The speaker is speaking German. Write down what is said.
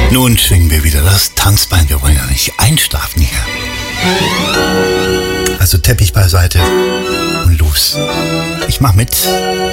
Nun schwingen wir wieder das Tanzbein. Wir wollen ja nicht einschlafen hier. Also Teppich beiseite und los. Ich mach mit.